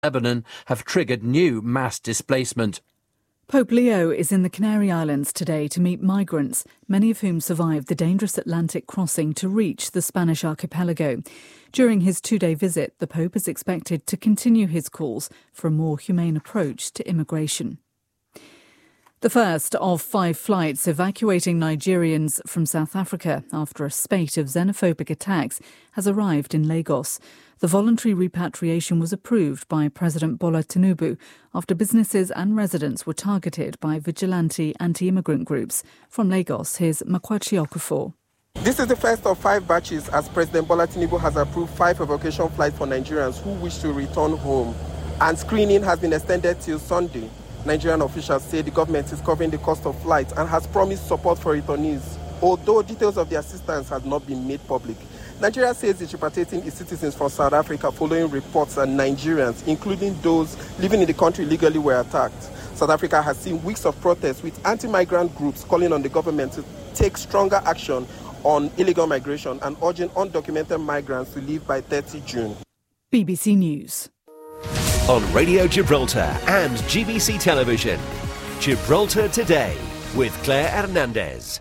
Lebanon have triggered new mass displacement. Pope Leo is in the Canary Islands today to meet migrants, many of whom survived the dangerous Atlantic crossing to reach the Spanish archipelago. During his two-day visit, the Pope is expected to continue his calls for a more humane approach to immigration. The first of 5 flights evacuating Nigerians from South Africa after a spate of xenophobic attacks has arrived in Lagos. The voluntary repatriation was approved by President Bola Tinubu after businesses and residents were targeted by vigilante anti-immigrant groups. From Lagos, here's Makwachi Okafor. This is the first of 5 batches as President Bola Tinubu has approved 5 evacuation flights for Nigerians who wish to return home. And screening has been extended till Sunday. Nigerian officials say the government is covering the cost of flights and has promised support for returnees, although details of the assistance have not been made public. Nigeria says it's repatriating its citizens from South Africa following reports that Nigerians, including those living in the country illegally, were attacked. South Africa has seen weeks of protests with anti-migrant groups calling on the government to take stronger action on illegal migration and urging undocumented migrants to leave by 30 June. BBC News. On Radio Gibraltar and GBC Television, Gibraltar Today with Claire Hernandez.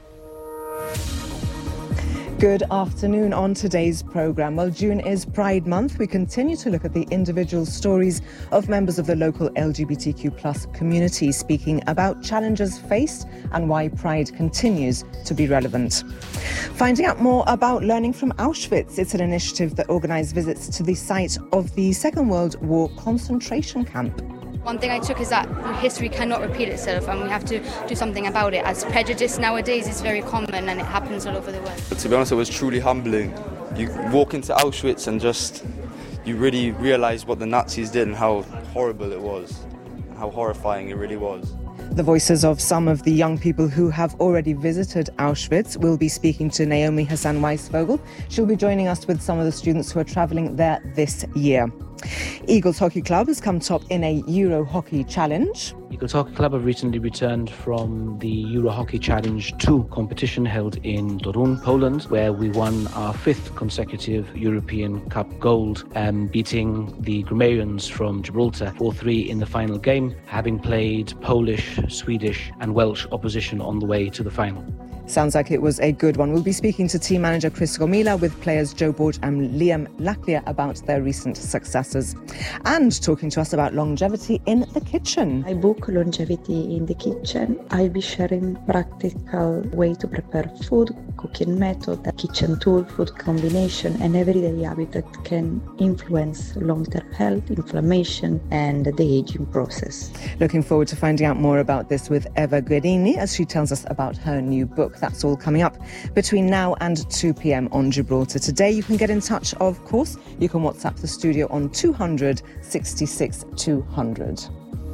Good afternoon on today's programme. Well, June is Pride Month. We continue to look at the individual stories of members of the local LGBTQ+ community, speaking about challenges faced and why Pride continues to be relevant. Finding out more about Learning from Auschwitz. It's an initiative that organised visits to the site of the Second World War concentration camp. One thing I took is that history cannot repeat itself and we have to do something about it, as prejudice nowadays is very common and it happens all over the world. To be honest, it was truly humbling. You walk into Auschwitz and you really realise what the Nazis did and how horrible it was, how horrifying it really was. The voices of some of the young people who have already visited Auschwitz. We'll be speaking to Naomi Hassan-Weisvogel. She'll be joining us with some of the students who are travelling there this year. Eagles Hockey Club has come top in a Euro Hockey Challenge. Eagles Hockey Club have recently returned from the Euro Hockey Challenge 2 competition held in Torun, Poland, where we won our 5th consecutive European Cup gold, beating the Grammarians from Gibraltar 4-3 in the final game, having played Polish, Swedish and Welsh opposition on the way to the final. Sounds like it was a good one. We'll be speaking to team manager Chris Gomila with players Joe Borg and Liam Laclier about their recent successes. And talking to us about longevity in the kitchen. I book longevity in the kitchen. I'll be sharing practical way to prepare food, cooking method, kitchen tool, food combination and everyday habit that can influence long-term health, inflammation and the aging process. Looking forward to finding out more about this with Eva Guerini as she tells us about her new book. That's all coming up between now and 2 p.m. on Gibraltar Today. You can get in touch, of course. You can WhatsApp the studio on 200 66 200.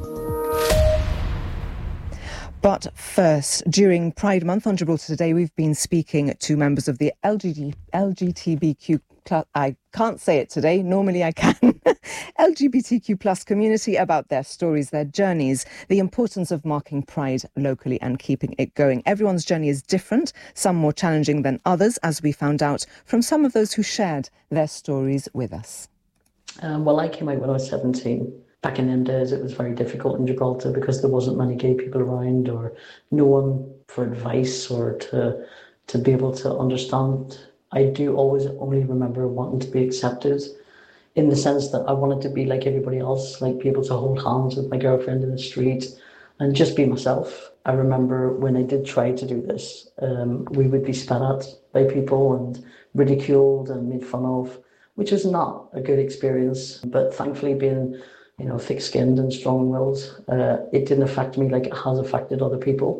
But first, during Pride Month on Gibraltar Today, we've been speaking to members of the LGBTQ+, I can't say it today, normally I can, LGBTQ+ community about their stories, their journeys, the importance of marking Pride locally and keeping it going. Everyone's journey is different, some more challenging than others, as we found out from some of those who shared their stories with us. Well, I came out when I was 17. Back in them days, it was very difficult in Gibraltar because there wasn't many gay people around or no one for advice or to be able to understand. I do always only remember wanting to be accepted in the sense that I wanted to be like everybody else, like be able to hold hands with my girlfriend in the street and just be myself. I remember when I did try to do this, we would be spat at by people and ridiculed and made fun of, which was not a good experience. But thankfully, being thick-skinned and strong-willed, it didn't affect me like it has affected other people.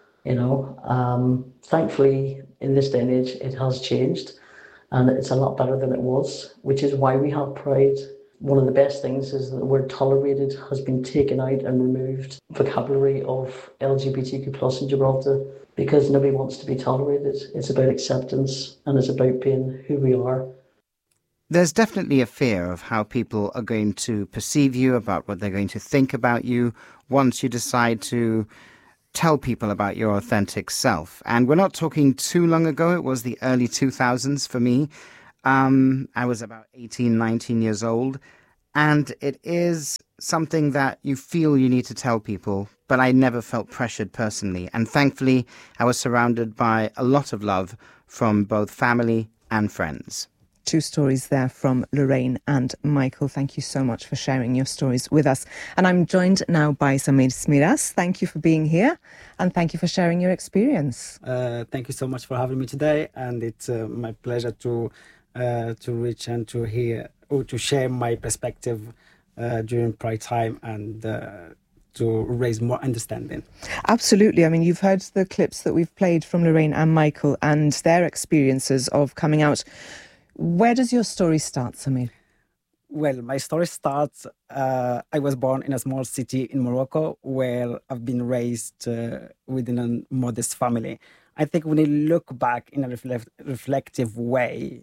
Thankfully, in this day and age, it has changed and it's a lot better than it was, which is why we have Pride. One of the best things is that the word tolerated has been taken out and removed vocabulary of LGBTQ+ in Gibraltar because nobody wants to be tolerated. It's about acceptance and it's about being who we are. There's definitely a fear of how people are going to perceive you, about what they're going to think about you once you decide to tell people about your authentic self. And we're not talking too long ago. It was the early 2000s for me. I was about 18, 19 years old. and it is something that you feel you need to tell people, but I never felt pressured personally. And thankfully, I was surrounded by a lot of love from both family and friends. Two stories there from Lorraine and Michael. Thank you so much for sharing your stories with us. And I'm joined now by Samir Smiras. Thank you for being here and thank you for sharing your experience. Thank you so much for having me today, and it's my pleasure to reach and to hear or to share my perspective during Pride time and to raise more understanding. Absolutely. I mean, you've heard the clips that we've played from Lorraine and Michael and their experiences of coming out. Where does your story start, Samir? Well, my story starts, I was born in a small city in Morocco where I've been raised within a modest family. I think when I look back in a reflective way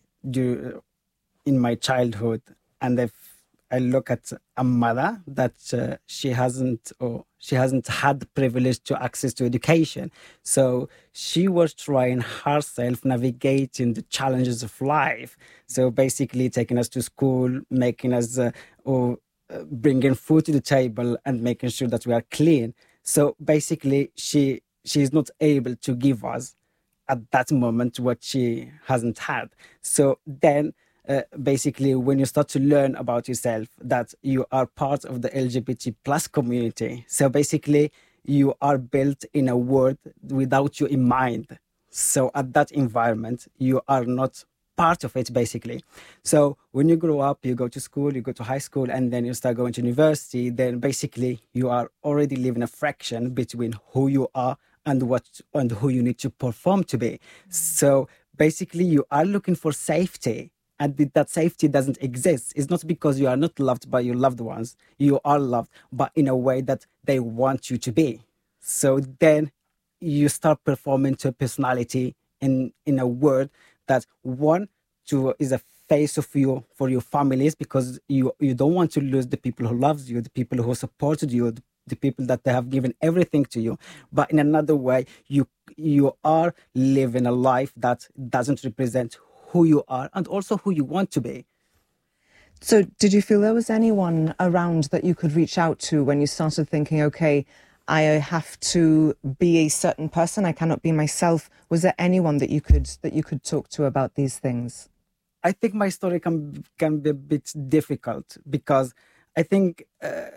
in my childhood, and I look at a mother that she hasn't had the privilege to access to education. So she was trying herself navigating the challenges of life. So basically taking us to school, making us bringing food to the table and making sure that we are clean. So basically she is not able to give us at that moment what she hasn't had. So then basically, when you start to learn about yourself, that you are part of the LGBT plus community. So basically, you are built in a world without you in mind. So at that environment, you are not part of it, basically. So when you grow up, you go to school, you go to high school, and then you start going to university, then basically you are already living a fraction between who you are and who you need to perform to be. So basically, you are looking for safety. And that safety doesn't exist. It's not because you are not loved by your loved ones. You are loved, but in a way that they want you to be. So then you start performing to a personality in a word that is a face of you for your families, because you don't want to lose the people who loves you, the people who supported you, the people that they have given everything to you. But in another way, you are living a life that doesn't represent who you are and also who you want to be. So did you feel there was anyone around that you could reach out to when you started thinking, okay, I have to be a certain person, I cannot be myself? Was there anyone that you could talk to about these things? I think my story can be a bit difficult, because I think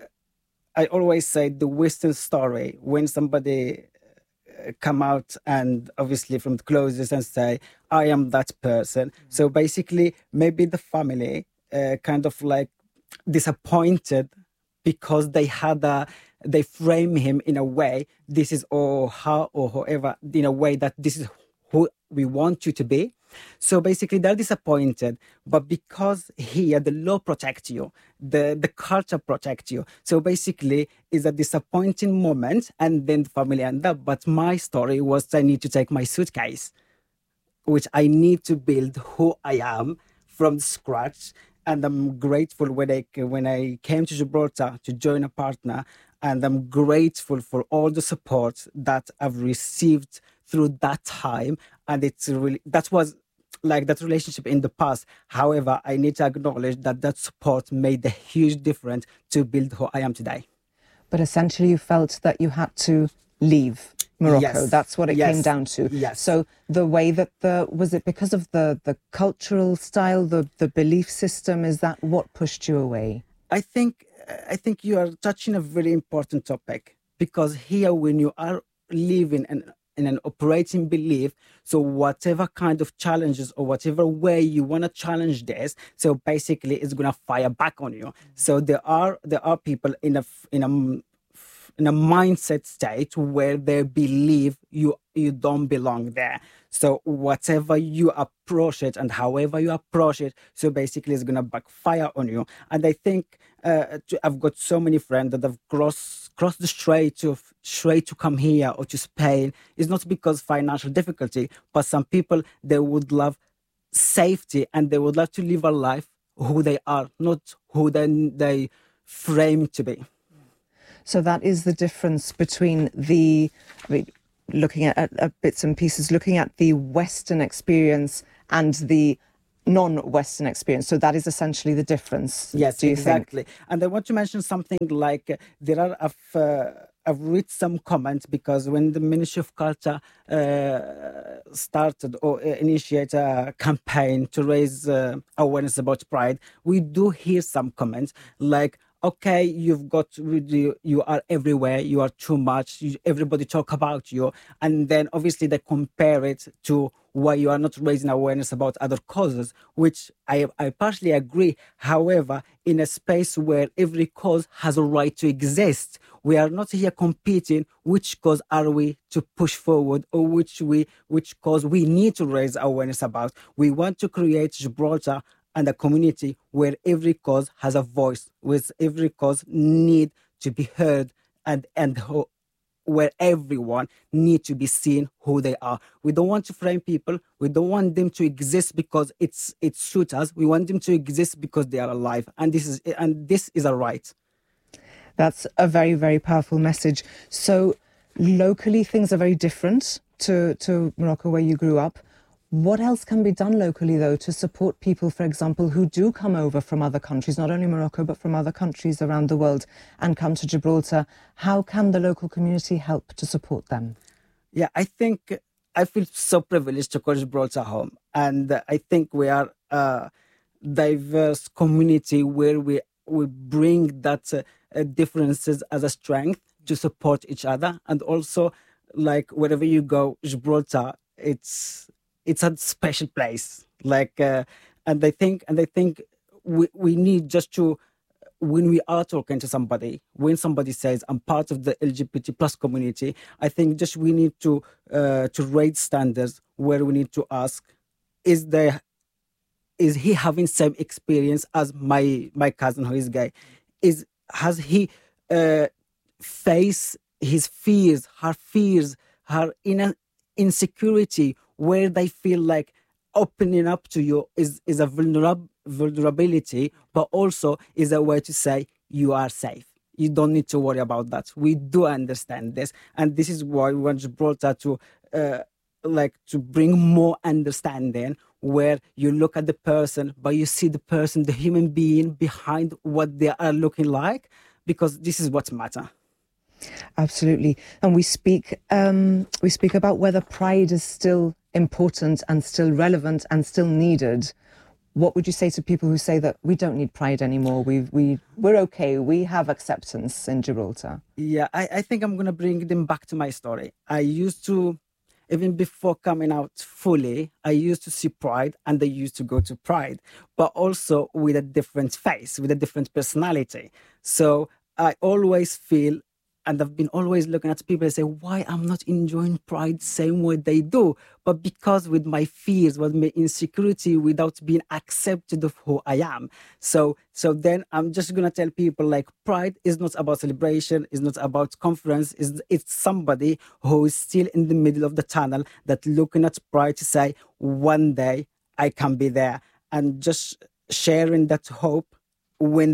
I always say the Western story, when somebody come out and obviously from the closest and say, I am that person. So basically, maybe the family kind of like disappointed because they frame him in a way, this is or her or whoever, in a way that this is who we want you to be. So basically they're disappointed, but because here the law protects you, the culture protects you. So basically it's a disappointing moment, and then the family end up. But my story was, I need to take my suitcase, which I need to build who I am from scratch. And I'm grateful when I came to Gibraltar to join a partner, and I'm grateful for all the support that I've received through that time. And it's really, that was like that relationship in the past. However, I need to acknowledge that support made a huge difference to build who I am today. But essentially you felt that you had to leave Morocco. Yes. That's what it came down to. Yes. So the way that was it because of the cultural style, the belief system? Is that what pushed you away? I think you are touching a very important topic, because here when you are living in an operating belief, so whatever kind of challenges or whatever way you want to challenge this, so basically it's going to fire back on you. So there are people in a mindset state where they believe you don't belong there. So whatever you approach it and however you approach it, so basically it's going to backfire on you. And I think I've got so many friends that have crossed the strait to come here or to Spain. It's not because financial difficulty, but some people, they would love safety and they would like to live a life who they are, not who they frame to be. So that is the difference between looking at bits and pieces, looking at the Western experience and the non-Western experience. So that is essentially the difference. Yes, do you exactly. think? And I want to mention something like there are I've read some comments because when the Ministry of Culture started or initiated a campaign to raise awareness about Pride, we do hear some comments like, okay, you are everywhere, you are too much, everybody talk about you, and then obviously they compare it to why you are not raising awareness about other causes, which I partially agree. However, in a space where every cause has a right to exist, we are not here competing which cause are we to push forward or which cause we need to raise awareness about. We want to create Gibraltar and a community where every cause has a voice, where every cause need to be heard, and where everyone need to be seen who they are. We don't want to frame people. We don't want them to exist because it suits us. We want them to exist because they are alive, and this is a right. That's a very, very powerful message. So locally, things are very different to Morocco, where you grew up. What else can be done locally, though, to support people, for example, who do come over from other countries, not only Morocco, but from other countries around the world and come to Gibraltar? How can the local community help to support them? Yeah, I think I feel so privileged to call Gibraltar home. And I think we are a diverse community where we bring that differences as a strength to support each other. And also, like, wherever you go, Gibraltar, it's a special place. Like, and I think we need just to, when we are talking to somebody, when somebody says I'm part of the LGBT plus community, I think just we need to raise standards where we need to ask, is he having same experience as my cousin who is gay? Has he faced his fears, her inner insecurity, where they feel like opening up to you is a vulnerability, but also is a way to say you are safe. You don't need to worry about that. We do understand this, and this is why we want Gibraltar to bring more understanding, where you look at the person, but you see the person, the human being behind what they are looking like, because this is what matters. Absolutely. And we speak about whether Pride is still important and still relevant and still needed. What would you say to people who say that we don't need Pride anymore? We're okay. We have acceptance in Gibraltar. Yeah, I think I'm going to bring them back to my story. I used to, even before coming out fully, I used to see Pride and I used to go to Pride, but also with a different face, with a different personality. So I always feel, and I've been always looking at people and say, why I'm not enjoying Pride same way they do? But because with my fears, with my insecurity, without being accepted of who I am. So then I'm just going to tell people, like, Pride is not about celebration, it's not about conference, it's somebody who is still in the middle of the tunnel that looking at Pride to say, one day I can be there. And just sharing that hope when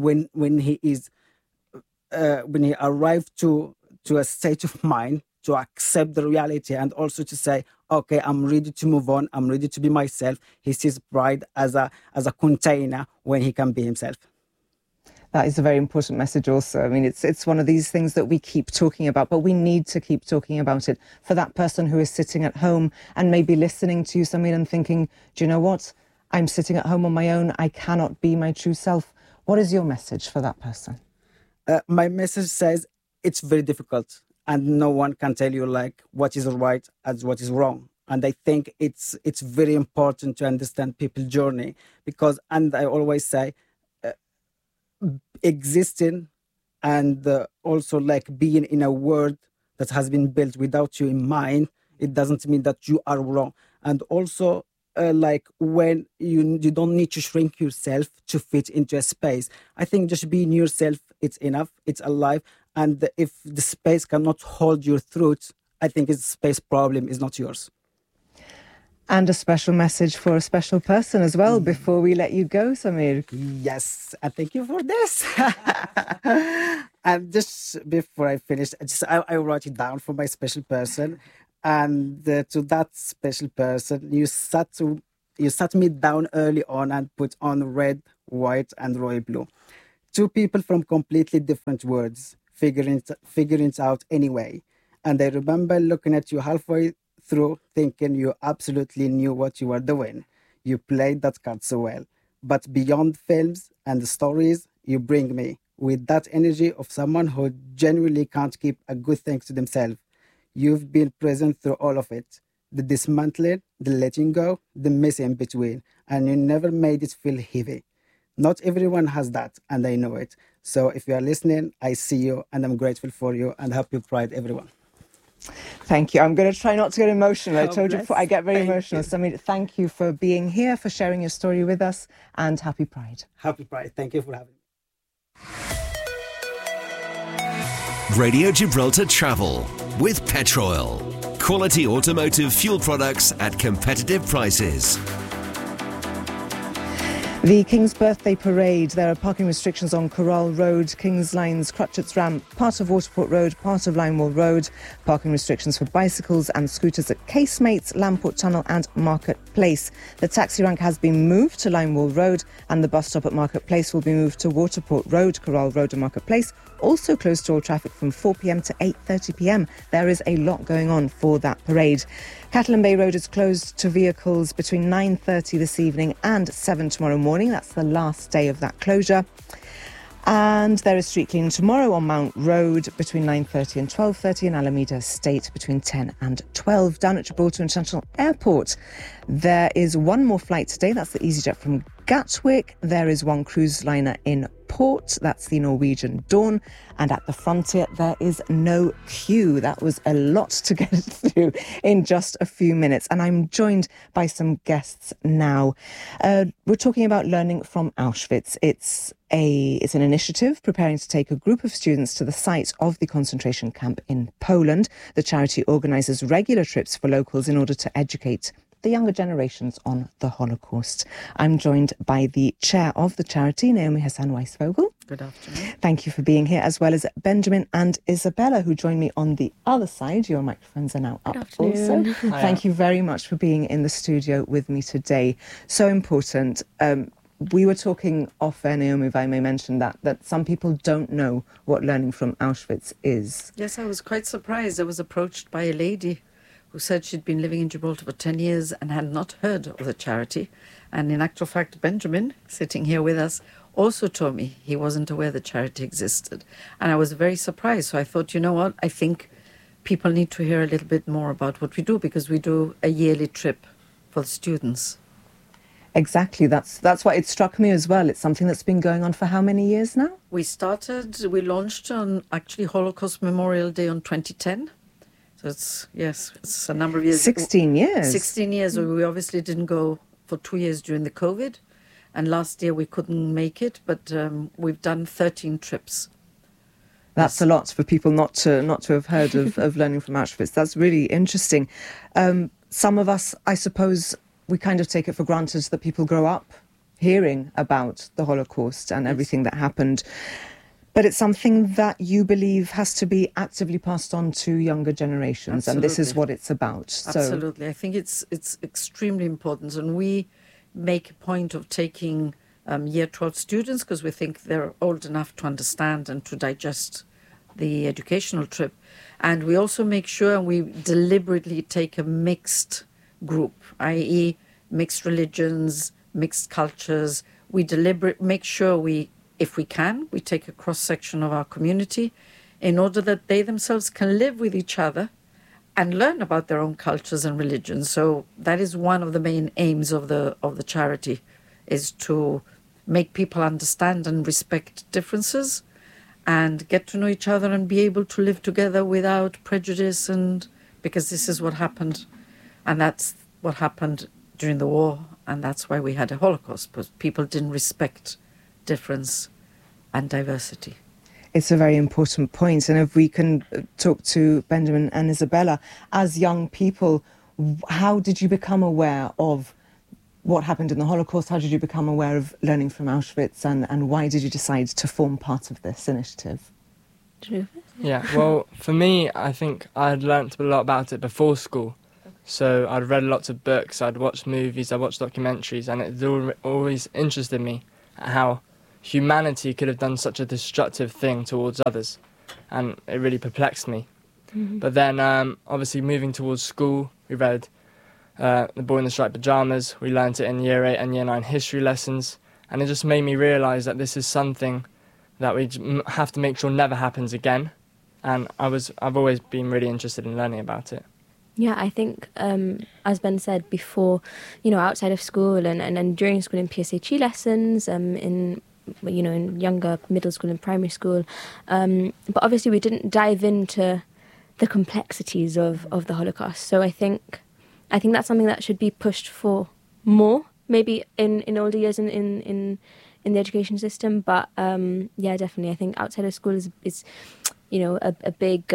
he arrived to a state of mind to accept the reality, and also to say, okay, I'm ready to move on, I'm ready to be myself. He sees Pride as a container when he can be himself. That is a very important message also. I mean, it's one of these things that we keep talking about, but we need to keep talking about it. For that person who is sitting at home and maybe listening to you, Samir, and thinking, do you know what? I'm sitting at home on my own. I cannot be my true self. What is your message for that person? My message says it's very difficult, and no one can tell you like what is right and what is wrong. And I think it's very important to understand people's journey, because, and I always say, existing and also like being in a world that has been built without you in mind, it doesn't mean that you are wrong. And also, like when you don't need to shrink yourself to fit into a space. I think just being yourself, it's enough, it's alive. And if the space cannot hold your truth, I think it's a space problem, is not yours. And a special message for a special person as well before we let you go, Samir. Yes, and thank you for this. And just before I finish, I wrote it down for my special person. And to that special person, you start to You sat me down early on and put on red, white, and royal blue. Two people from completely different worlds, figuring it out anyway. And I remember looking at you halfway through, thinking you absolutely knew what you were doing. You played that card so well. But beyond films and the stories, you bring me with that energy of someone who genuinely can't keep a good thing to themselves. You've been present through all of it. The dismantling, the letting go, the messy in between, and you never made it feel heavy. Not everyone has that, and I know it. So if you are listening, I see you, and I'm grateful for you, and happy Pride, everyone. Thank you. I'm going to try not to get emotional. I told you bless. before, I get very emotional. You. So thank you for being here, for sharing your story with us, and happy Pride. Happy Pride. Thank you for having me. Radio Gibraltar Travel with Petroil. Quality automotive fuel products at competitive prices. The King's Birthday Parade. There are parking restrictions on Coral Road, King's Lines, Crutchet's Ramp, part of Waterport Road, part of Linewall Road. Parking restrictions for bicycles and scooters at Casemates, Lamport Tunnel and Market Place. The taxi rank has been moved to Linewall Road and the bus stop at Market Place will be moved to Waterport Road, Coral Road and Market Place. Also closed to all traffic from 4 p.m. to 8:30 p.m. There is a lot going on for that parade. Catalan Bay Road is closed to vehicles between 9:30 this evening and 7 tomorrow morning. That's the last day of that closure. And there is street cleaning tomorrow on Mount Road between 9:30 and 12:30 and Alameda Estate between 10 and 12. Down at Gibraltar International Airport, there is one more flight today. That's the EasyJet from Gatwick. There is one cruise liner in port. That's the Norwegian Dawn. And at the frontier, there is no queue. That was a lot to get through in just a few minutes. And I'm joined by some guests now. We're talking about learning from Auschwitz. It's an initiative preparing to take a group of students to the site of the concentration camp in Poland. The charity organises regular trips for locals in order to educate the younger generations on the Holocaust. I'm joined by the chair of the charity, Naomi Hassan-Weisvogel. Good afternoon. Thank you for being here, as well as Benjamin and Isabella, who join me on the other side. Your microphones are now up also. Thank you very much for being in the studio with me today. So important. We were talking off air, Naomi, if I may mention that some people don't know what learning from Auschwitz is. Yes, I was quite surprised. I was approached by a lady who said she'd been living in Gibraltar for 10 years and had not heard of the charity. And in actual fact, Benjamin, sitting here with us, also told me he wasn't aware the charity existed. And I was very surprised. So I thought, you know what, I think people need to hear a little bit more about what we do, because we do a yearly trip for the students. Exactly. That's why it struck me as well. It's something that's been going on for how many years now? We launched on actually Holocaust Memorial Day on 2010. So it's a number of years. 16 years. 16 years. We obviously didn't go for 2 years during the COVID. And last year we couldn't make it, but we've done 13 trips. That's a lot for people not to have heard of learning from Auschwitz. That's really interesting. Some of us, I suppose, we kind of take it for granted that people grow up hearing about the Holocaust and everything that happened. But it's something that you believe has to be actively passed on to younger generations. Absolutely. And this is what it's about. Absolutely. I think it's extremely important. And we make a point of taking Year 12 students, because we think they're old enough to understand and to digest the educational trip. And we also make sure, and we deliberately take a mixed group, i.e. mixed religions, mixed cultures. We make sure if we can, we take a cross-section of our community in order that they themselves can live with each other and learn about their own cultures and religions. So that is one of the main aims of the charity, is to make people understand and respect differences and get to know each other and be able to live together without prejudice, and because this is what happened. And that's what happened during the war, and that's why we had a Holocaust, because people didn't respect difference and diversity. It's a very important point. And if we can talk to Benjamin and Isabella, as young people, how did you become aware of what happened in the Holocaust? How did you become aware of learning from Auschwitz? And why did you decide to form part of this initiative? Yeah, well, for me, I think I had learnt a lot about it before school. So I'd read lots of books, I'd watched movies, I'd watched documentaries, and it always interested me how humanity could have done such a destructive thing towards others, and it really perplexed me. Mm-hmm. But then, obviously, moving towards school, we read The Boy in the Striped Pyjamas, we learnt it in Year 8 and Year 9 history lessons, and it just made me realise that this is something that we have to make sure never happens again, and I've always been really interested in learning about it. Yeah, I think, as Ben said before, outside of school and during school in PSHE lessons, in younger middle school and primary school, but obviously we didn't dive into the complexities of the Holocaust. So I think that's something that should be pushed for more, maybe in older years in the education system. But yeah, definitely, I think outside of school is a big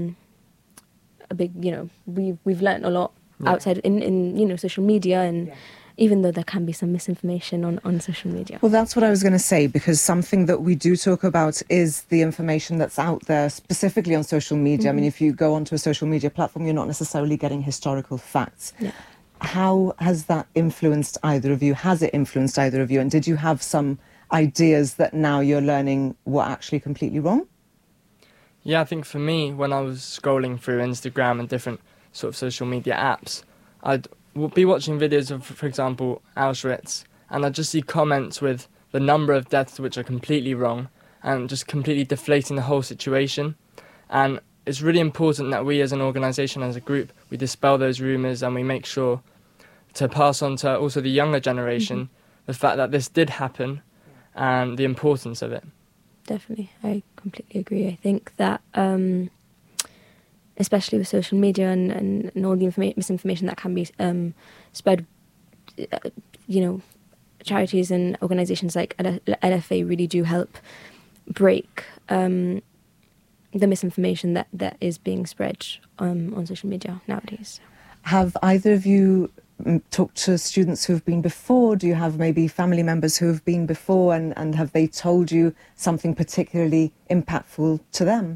we've learnt a lot outside in social media and. Even though there can be some misinformation on social media. Well, that's what I was going to say, because something that we do talk about is the information that's out there, specifically on social media. Mm-hmm. I mean, if you go onto a social media platform, you're not necessarily getting historical facts. Yeah. How has that influenced either of you? Has it influenced either of you? And did you have some ideas that now you're learning were actually completely wrong? Yeah, I think for me, when I was scrolling through Instagram and different sort of social media apps, I'd be watching videos of, for example, Auschwitz, and I'd just see comments with the number of deaths which are completely wrong and just completely deflating the whole situation. And it's really important that we as an organisation, as a group, we dispel those rumours and we make sure to pass on to also the younger generation the fact that this did happen and the importance of it. Definitely, I completely agree. I think that especially with social media and all the misinformation that can be spread, charities and organisations like LFA really do help break the misinformation that is being spread on social media nowadays. Have either of you talked to students who have been before? Do you have maybe family members who have been before, and have they told you something particularly impactful to them?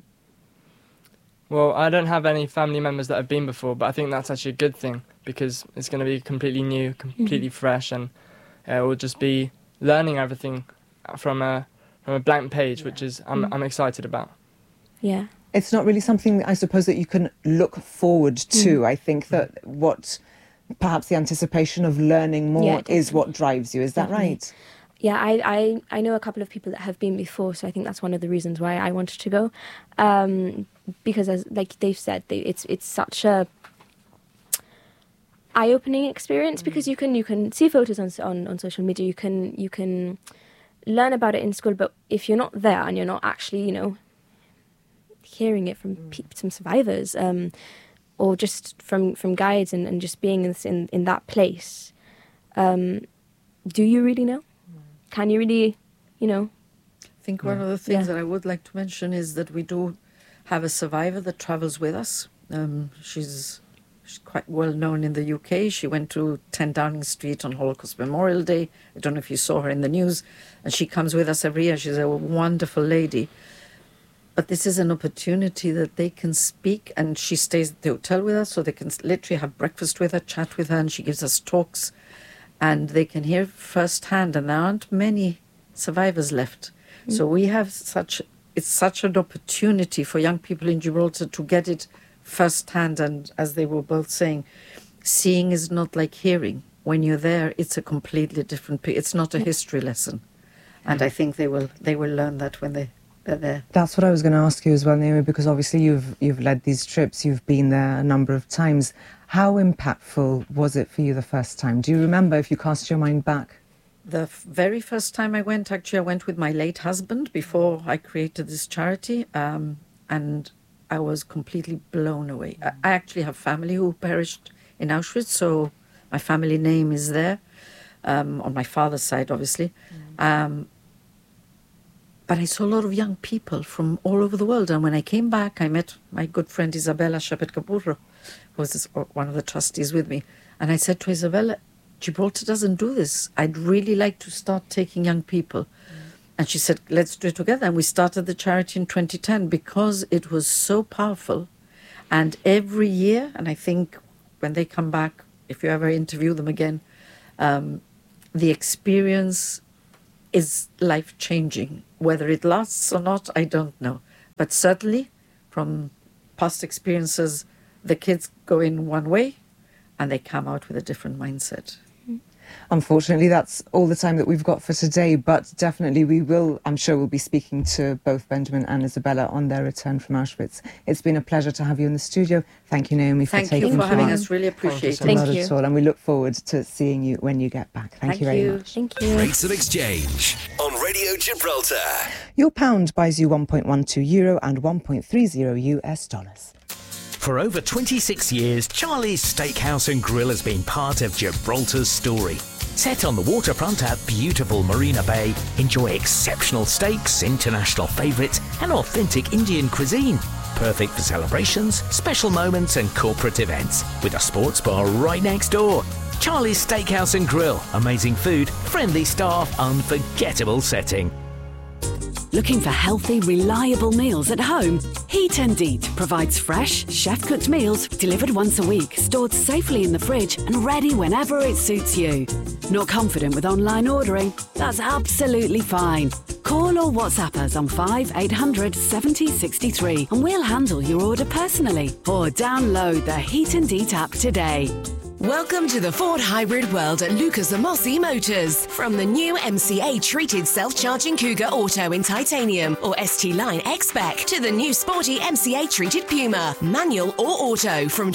Well, I don't have any family members that have been before, but I think that's actually a good thing because it's going to be completely new, completely fresh, and it will just be learning everything from a blank page, which is I'm excited about. Yeah. It's not really something, I suppose, that you can look forward to. I think that what perhaps the anticipation of learning more is what drives you. Is that right? Yeah, I know a couple of people that have been before, so I think that's one of the reasons why I wanted to go. Because, as like they've said, it's such a eye-opening experience because you can see photos on social media, you can learn about it in school, but if you're not there and you're not actually hearing it from some survivors or just from guides and just being in that place, do you really know? Can you really, I think one of the things that I would like to mention is that we do have a survivor that travels with us. She's quite well known in the UK. She went to 10 Downing Street on Holocaust Memorial Day. I don't know if you saw her in the news. And she comes with us every year. She's a wonderful lady. But this is an opportunity that they can speak, and she stays at the hotel with us, so they can literally have breakfast with her, chat with her, and she gives us talks, and they can hear firsthand. And there aren't many survivors left. So we have it's such an opportunity for young people in Gibraltar to get it firsthand. And as they were both saying, seeing is not like hearing. When you're there, it's a completely different. It's not a history lesson, and I think they will learn that when they're there. That's what I was going to ask you as well, Naomi, because obviously you've led these trips, you've been there a number of times. How impactful was it for you the first time? Do you remember, if you cast your mind back? The very first time I went, actually, I went with my late husband before I created this charity, and I was completely blown away. I actually have family who perished in Auschwitz, so my family name is there, on my father's side, obviously. But I saw a lot of young people from all over the world. And when I came back, I met my good friend Isabella Shepard-Capurro, who was one of the trustees with me. And I said to Isabella, Gibraltar doesn't do this. I'd really like to start taking young people. And she said, let's do it together. And we started the charity in 2010 because it was so powerful. And every year, and I think when they come back, if you ever interview them again, the experience is life-changing. Whether it lasts or not, I don't know. But certainly, from past experiences, the kids go in one way and they come out with a different mindset. Unfortunately, that's all the time that we've got for today, but definitely I'm sure we'll be speaking to both Benjamin and Isabella on their return from Auschwitz. It's been a pleasure to have you in the studio. Thank you, Naomi, for taking Thank you for part. having us. Really appreciate it. Not at all. And we look forward to seeing you when you get back. Thank you very much. Thank you. Rates of exchange on Radio Gibraltar. Your pound buys you €1.12 and $1.30 US. For over 26 years, Charlie's Steakhouse and Grill has been part of Gibraltar's story. Set on the waterfront at beautiful Marina Bay, enjoy exceptional steaks, international favourites and authentic Indian cuisine. Perfect for celebrations, special moments and corporate events, with a sports bar right next door. Charlie's Steakhouse and Grill. Amazing food, friendly staff, unforgettable setting. Looking for healthy, reliable meals at home? Heat and Eat provides fresh, chef-cooked meals delivered once a week, stored safely in the fridge and ready whenever it suits you. Not confident with online ordering? That's absolutely fine. Call or WhatsApp us on 5800 70 63 and we'll handle your order personally. Or download the Heat and Eat app today. Welcome to the Ford hybrid world at Lucas Amossi Motors. From the new MCA treated self-charging Cougar Auto in titanium or ST Line X-Spec to the new sporty MCA treated Puma, manual or auto from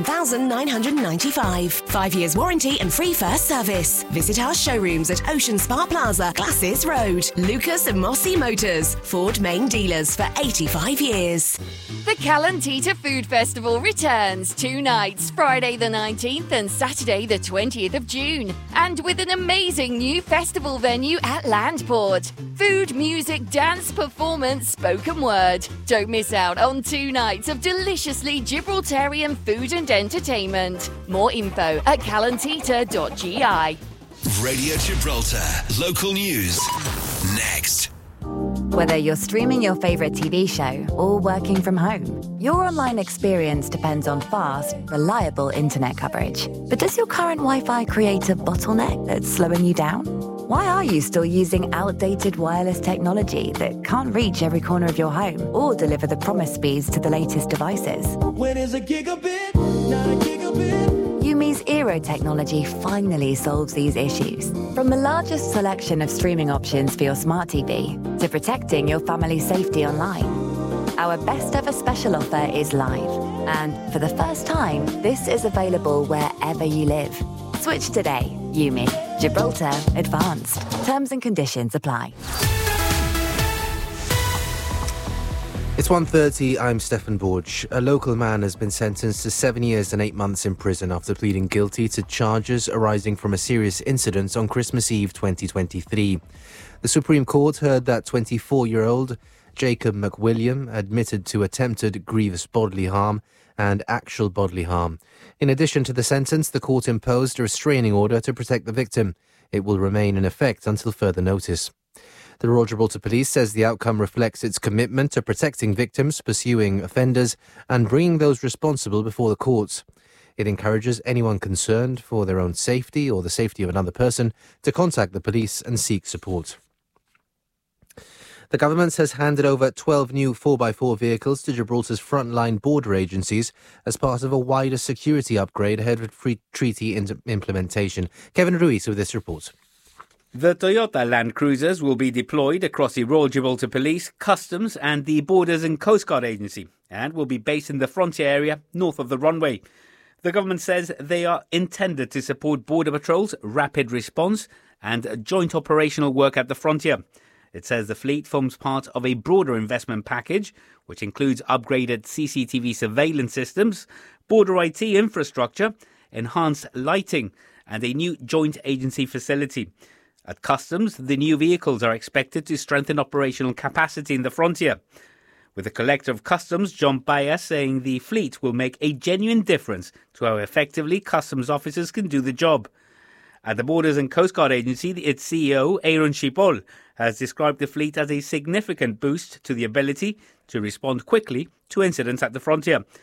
$21,995. 5 years warranty and free first service. Visit our showrooms at Ocean Spa Plaza, Glasses Road. Lucas Amossi Motors, Ford main dealers for 85 years. The Calentita Food Festival returns 2 nights, Friday the 19th and Saturday the 20th of June. And with an amazing new festival venue at Landport. Food, music, dance, performance, spoken word. Don't miss out on 2 nights of deliciously Gibraltarian food and entertainment. More info at calentita.gi. Radio Gibraltar. Local news. Next. Whether you're streaming your favourite TV show or working from home, your online experience depends on fast, reliable internet coverage. But does your current Wi-Fi create a bottleneck that's slowing you down? Why are you still using outdated wireless technology that can't reach every corner of your home or deliver the promised speeds to the latest devices? When is a gigabit, not a gigabit? Yumi's Eero technology finally solves these issues. From the largest selection of streaming options for your smart TV to protecting your family's safety online. Our best ever special offer is live. And for the first time, this is available wherever you live. Switch today. Yumi. Gibraltar Advanced. Terms and conditions apply. It's 1:30, I'm Stefan Borch. A local man has been sentenced to 7 years and 8 months in prison after pleading guilty to charges arising from a serious incident on Christmas Eve 2023. The Supreme Court heard that 24-year-old Jacob McWilliam admitted to attempted grievous bodily harm and actual bodily harm. In addition to the sentence, the court imposed a restraining order to protect the victim. It will remain in effect until further notice. The Royal Gibraltar Police says the outcome reflects its commitment to protecting victims, pursuing offenders and bringing those responsible before the courts. It encourages anyone concerned for their own safety or the safety of another person to contact the police and seek support. The government has handed over 12 new 4x4 vehicles to Gibraltar's frontline border agencies as part of a wider security upgrade ahead of free treaty implementation. Kevin Ruiz with this report. The Toyota Land Cruisers will be deployed across the Royal Gibraltar Police, Customs and the Borders and Coast Guard Agency and will be based in the frontier area north of the runway. The government says they are intended to support Border Patrol's rapid response and joint operational work at the frontier. It says the fleet forms part of a broader investment package, which includes upgraded CCTV surveillance systems, border IT infrastructure, enhanced lighting and a new joint agency facility. At Customs, the new vehicles are expected to strengthen operational capacity in the frontier, with the Collector of Customs, John Baez, saying the fleet will make a genuine difference to how effectively customs officers can do the job. At the Borders and Coast Guard Agency, its CEO, Aaron Shipol, has described the fleet as a significant boost to the ability to respond quickly to incidents at the frontier.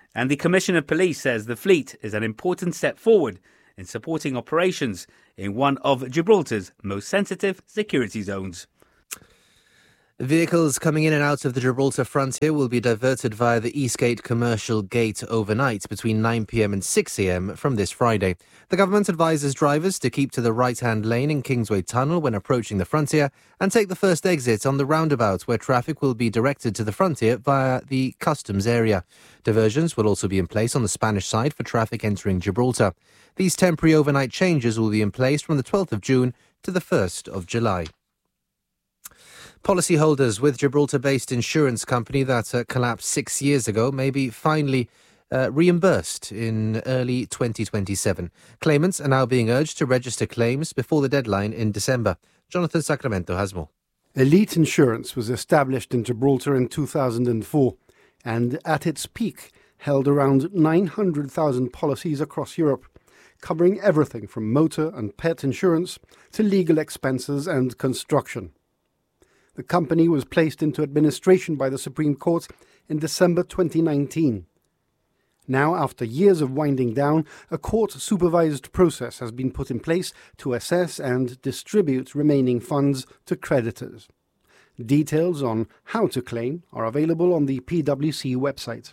And the Commissioner of Police says the fleet is an important step forward in supporting operations in one of Gibraltar's most sensitive security zones. Vehicles coming in and out of the Gibraltar frontier will be diverted via the Eastgate Commercial Gate overnight between 9 p.m. and 6 a.m. from this Friday. The government advises drivers to keep to the right-hand lane in Kingsway Tunnel when approaching the frontier and take the first exit on the roundabout, where traffic will be directed to the frontier via the customs area. Diversions will also be in place on the Spanish side for traffic entering Gibraltar. These temporary overnight changes will be in place from the 12th of June to the 1st of July. Policyholders with Gibraltar-based insurance company that collapsed 6 years ago may be finally reimbursed in early 2027. Claimants are now being urged to register claims before the deadline in December. Jonathan Sacramento has more. Elite Insurance was established in Gibraltar in 2004 and at its peak held around 900,000 policies across Europe, covering everything from motor and pet insurance to legal expenses and construction. The company was placed into administration by the Supreme Court in December 2019. Now, after years of winding down, a court-supervised process has been put in place to assess and distribute remaining funds to creditors. Details on how to claim are available on the PwC website.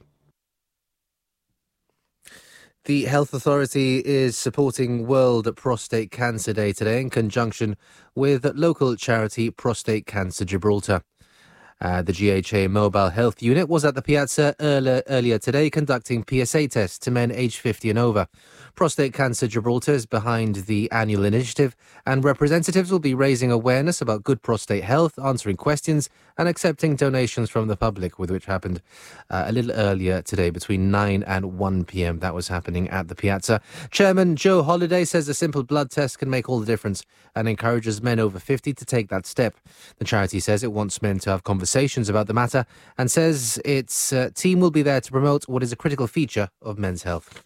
The Health Authority is supporting World Prostate Cancer Day today in conjunction with local charity Prostate Cancer Gibraltar. The GHA Mobile Health Unit was at the Piazza earlier today conducting PSA tests to men aged 50 and over. Prostate Cancer Gibraltar is behind the annual initiative, and representatives will be raising awareness about good prostate health, answering questions and accepting donations from the public, with which happened a little earlier today between 9 and 1 p.m. That was happening at the Piazza. Chairman Joe Holliday says a simple blood test can make all the difference and encourages men over 50 to take that step. The charity says it wants men to have conversations about the matter and says its team will be there to promote what is a critical feature of men's health.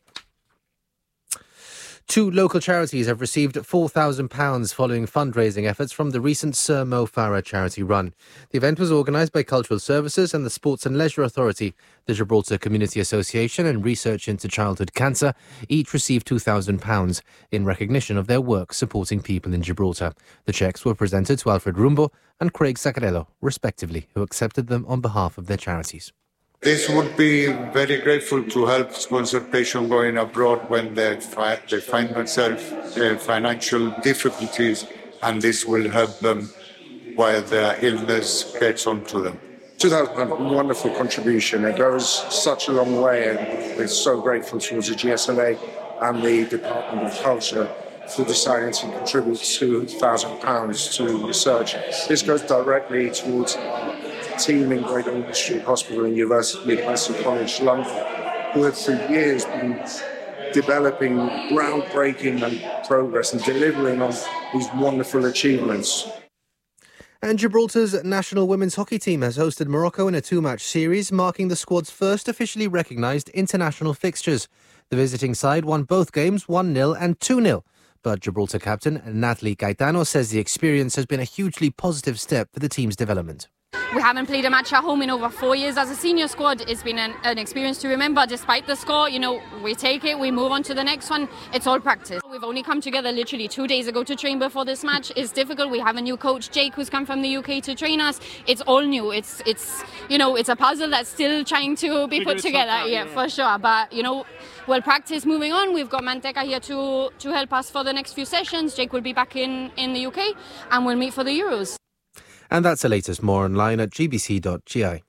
2 local charities have received £4,000 following fundraising efforts from the recent Sir Mo Farah charity run. The event was organised by Cultural Services and the Sports and Leisure Authority. The Gibraltar Community Association and Research into Childhood Cancer each received £2,000 in recognition of their work supporting people in Gibraltar. The cheques were presented to Alfred Rumbo and Craig Saccarello, respectively, who accepted them on behalf of their charities. This would be very grateful to help sponsor patients going abroad when they find themselves in financial difficulties, and this will help them while their illness gets onto them. £2,000, a wonderful contribution. It goes such a long way, and we're so grateful towards the GSLA and the Department of Culture for deciding to contribute £2,000 to research. This goes directly towards team in Great Ormond Street Hospital and University College London, who have for years been developing groundbreaking and progress and delivering on these wonderful achievements. And Gibraltar's national women's hockey team has hosted Morocco in a 2-match series, marking the squad's first officially recognised international fixtures. The visiting side won both games 1-0 and 2-0. But Gibraltar captain Natalie Gaetano says the experience has been a hugely positive step for the team's development. We haven't played a match at home in over 4 years. As a senior squad, it's been an experience to remember. Despite the score, we take it, we move on to the next one. It's all practice. We've only come together literally 2 days ago to train before this match. It's difficult. We have a new coach, Jake, who's come from the UK to train us. It's all new. It's a puzzle that's still trying to be put together. Yeah, for sure. But, we'll practice moving on. We've got Manteca here to help us for the next few sessions. Jake will be back in the UK and we'll meet for the Euros. And that's the latest. More online at gbc.gi.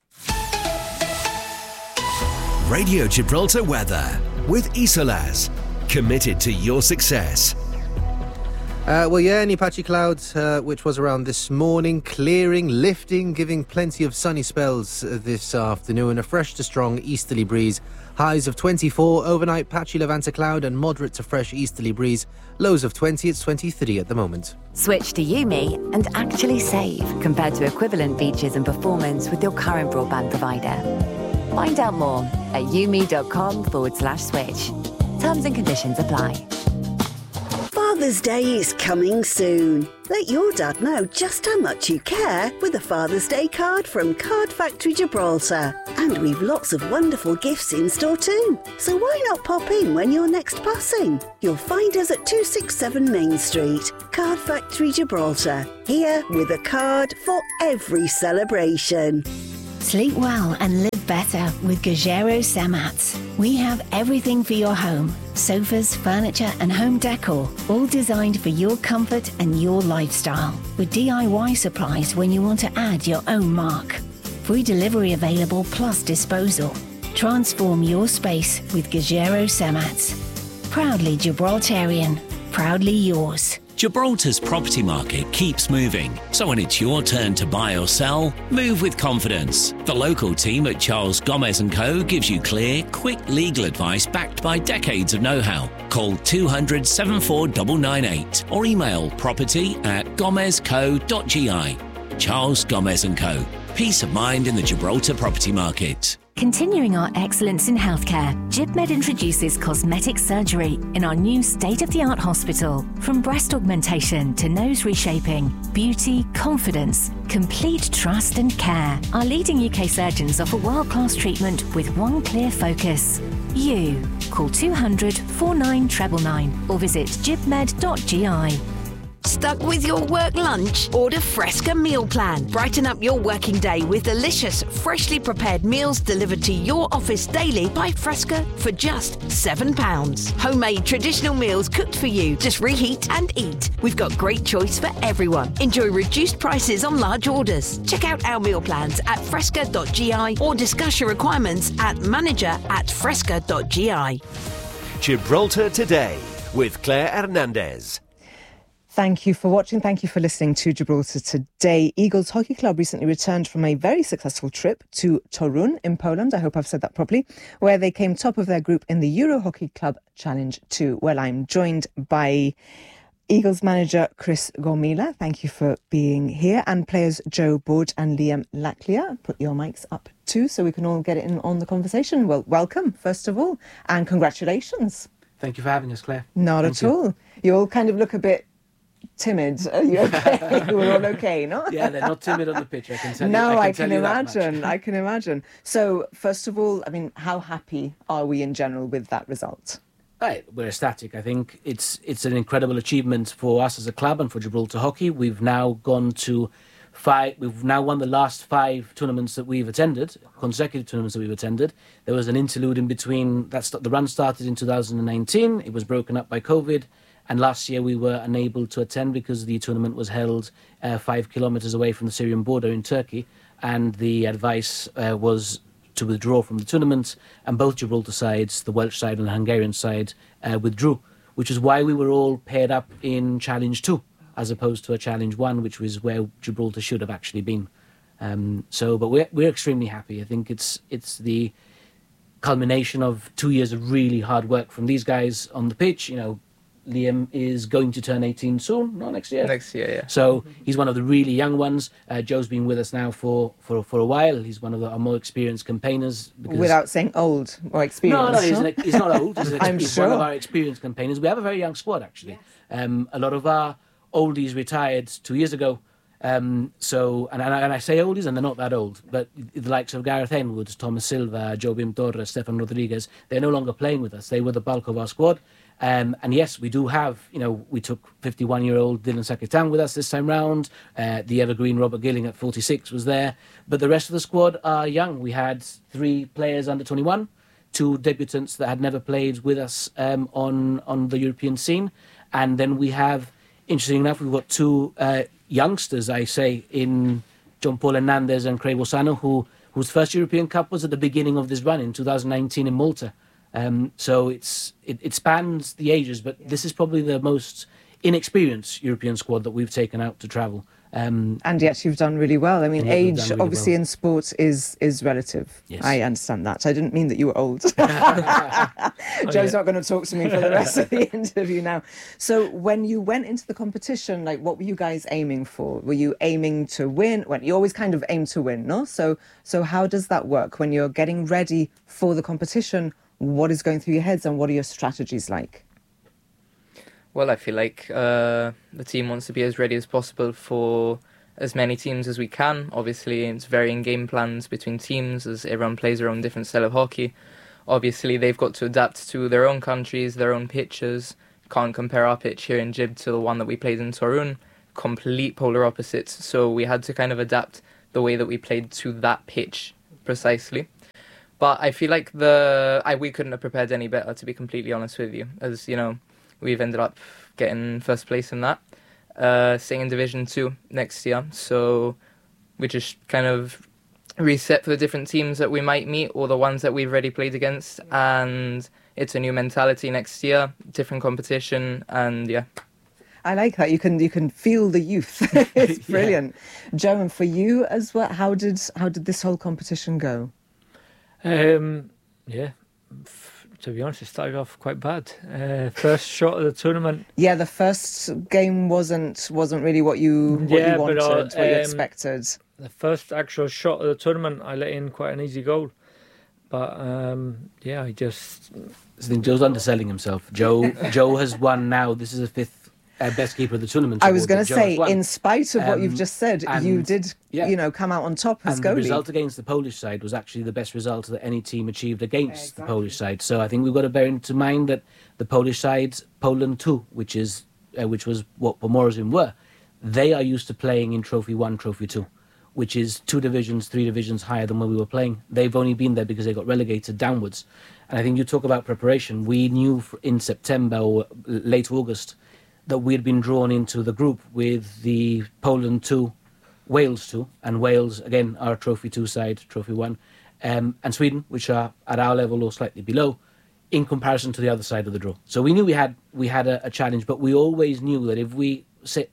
Radio Gibraltar weather with Isolaz. Committed to your success. Any patchy clouds, which was around this morning, clearing, lifting, giving plenty of sunny spells this afternoon. A fresh to strong easterly breeze. Highs of 24, overnight patchy Levanta cloud and moderate to fresh easterly breeze. Lows of 20, it's 23 at the moment. Switch to Yumi and actually save compared to equivalent features and performance with your current broadband provider. Find out more at yumi.com/switch. Terms and conditions apply. Father's Day is coming soon. Let your dad know just how much you care with a Father's Day card from Card Factory Gibraltar. And And we've lots of wonderful gifts in store too. So why not pop in when you're next passing? You'll find us at 267 Main Street, Card Factory Gibraltar. Here with a card for every celebration. Sleep well and live better with Gajero Samats. We have everything for your home. Sofas, furniture and home decor, all designed for your comfort and your lifestyle. With DIY supplies when you want to add your own mark. Free delivery available plus disposal. Transform your space with Gajero Samats. Proudly Gibraltarian, proudly yours. Gibraltar's property market keeps moving, so when it's your turn to buy or sell, move with confidence. The local team at Charles Gomez & Co gives you clear, quick legal advice backed by decades of know-how. Call 200 74998 or email property@gomezco.gi. Charles Gomez & Co. Peace of mind in the Gibraltar property market. Continuing our excellence in healthcare, GibMed introduces cosmetic surgery in our new state-of-the-art hospital. From breast augmentation to nose reshaping, beauty, confidence, complete trust and care. Our leading UK surgeons offer world-class treatment with one clear focus. You. Call 200 49 999 or visit gibmed.gi. Stuck with your work lunch? Order Fresca Meal Plan. Brighten up your working day with delicious, freshly prepared meals delivered to your office daily by Fresca for just £7. Homemade traditional meals cooked for you. Just reheat and eat. We've got great choice for everyone. Enjoy reduced prices on large orders. Check out our meal plans at fresca.gi or discuss your requirements at manager@fresca.gi. Gibraltar Today with Claire Hernandez. Thank you for watching. Thank you for listening to Gibraltar Today. Eagles Hockey Club recently returned from a very successful trip to Torun in Poland. I hope I've said that properly, where they came top of their group in the Euro Hockey Club Challenge 2. Well, I'm joined by Eagles manager Chris Gomila. Thank you for being here. And players Joe Borge and Liam Laclia. Put your mics up too so we can all get in on the conversation. Well, welcome, first of all, and congratulations. Thank you for having us, Claire. Not at all. You all kind of look a bit timid. Are you okay? We're all okay, no? Yeah, they're not timid on the pitch, I can tell you. No, I can imagine. I can imagine. So, first of all, I mean, how happy are we in general with that result? Right, we're ecstatic. I think it's an incredible achievement for us as a club and for Gibraltar Hockey. We've now won the last 5 tournaments that we've attended, consecutive tournaments that we've attended. There was an interlude in between. The run started in 2019. It was broken up by COVID. And last year we were unable to attend because the tournament was held 5 kilometres away from the Syrian border in Turkey. And the advice was to withdraw from the tournament. And both Gibraltar sides, the Welsh side and the Hungarian side, withdrew, which is why we were all paired up in Challenge 2, as opposed to a Challenge 1, which was where Gibraltar should have actually been. But we're extremely happy. I think it's the culmination of 2 years of really hard work from these guys on the pitch. You know, Liam is going to turn 18 soon, no, next year? Next year, yeah. So he's one of the really young ones. Joe's been with us now for a while. He's one of our more experienced campaigners. Without saying old or experienced. No, he's not old. He's sure. one of our experienced campaigners. We have a very young squad, actually. A lot of our oldies retired 2 years ago. And I say oldies, and they're not that old, but the likes of Gareth Henwood, Thomas Silva, Jobim Torres, Stefan Rodriguez, they're no longer playing with us. They were the bulk of our squad. And yes, we do have, we took 51-year-old Dylan Sakitan with us this time round. The evergreen Robert Gilling at 46 was there. But the rest of the squad are young. We had 3 players under 21, 2 debutants that had never played with us on the European scene. And then we have, interesting enough, we've got 2 youngsters, I say, in John Paul Hernandez and Craig Lozano, whose first European Cup was at the beginning of this run in 2019 in Malta. So it spans the ages, but this is probably the most inexperienced European squad that we've taken out to travel. And yet you've done really well. I mean, age, really obviously, in sports is relative. Yes. I understand that. I didn't mean that you were old. Joe's not going to talk to me for the rest of the interview now. So when you went into the competition, what were you guys aiming for? Were you aiming to win? Well, you always kind of aim to win, no? So how does that work? When you're getting ready for the competition, what is going through your heads and what are your strategies like? Well, I feel like the team wants to be as ready as possible for as many teams as we can. Obviously, it's varying game plans between teams as everyone plays their own different style of hockey. Obviously, they've got to adapt to their own countries, their own pitches. Can't compare our pitch here in Gib to the one that we played in Torun. Complete polar opposites. So we had to kind of adapt the way that we played to that pitch precisely. But I feel like we couldn't have prepared any better, to be completely honest with you. As you know, we've ended up getting first place in that, staying in Division 2 next year. So we just kind of reset for the different teams that we might meet or the ones that we've already played against. And it's a new mentality next year, different competition, and yeah. I like that. You can feel the youth. It's brilliant. Yeah. Joe, and for you as well, how did this whole competition go? Yeah, to be honest, it started off quite bad. First shot of the tournament. Yeah, the first game wasn't really what you wanted, what you expected. The first actual shot of the tournament, I let in quite an easy goal. But yeah, I think Joe's underselling himself. Joe has won now. This is the fifth best keeper of the tournament. I was going to say, in spite of what you've just said, you did, come out on top as goalie. The result against the Polish side was actually the best result that any team achieved against the Polish side. So I think we've got to bear into mind that the Polish side, Poland 2, which was what Pomorzin were, they are used to playing in Trophy 1, Trophy 2, which is 2 divisions, 3 divisions higher than where we were playing. They've only been there because they got relegated downwards. And I think you talk about preparation. We knew in September or late August that we had been drawn into the group with the Poland 2, Wales 2, and Wales, again, our Trophy 2 side, Trophy 1, and Sweden, which are at our level or slightly below, in comparison to the other side of the draw. So we knew we had a challenge, but we always knew that if we